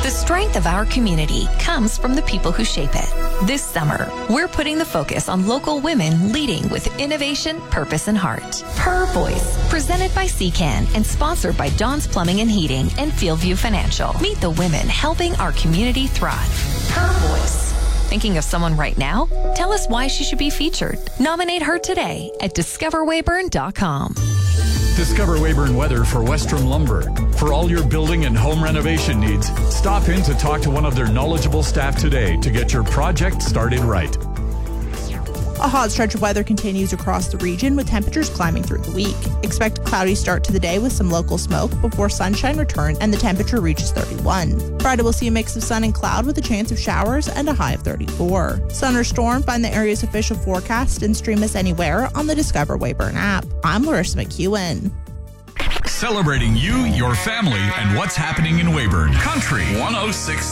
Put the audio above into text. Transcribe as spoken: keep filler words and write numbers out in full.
The strength of our community comes from the people who shape it. This summer, we're putting the focus on local women leading with innovation, purpose, and heart. Her Voice, presented by C C A N and sponsored by Dawn's Plumbing and Heating and Fieldview Financial. Meet the women helping our community thrive. Her Voice. Thinking of someone right now? Tell us why she should be featured. Nominate her today at discover weyburn dot com. Discover Weyburn Weather for Westrom Lumber. For all your building and home renovation needs, stop in to talk to one of their knowledgeable staff today to get your project started right. A hot stretch of weather continues across the region with temperatures climbing through the week. Expect a cloudy start to the day with some local smoke before sunshine returns and the temperature reaches thirty-one. Friday will see a mix of sun and cloud with a chance of showers and a high of thirty-four. Sun or storm, find the area's official forecast and stream us anywhere on the Discover Weyburn app. I'm Larissa McEwen. Celebrating you, your family, and what's happening in Weyburn. Country one oh six point six.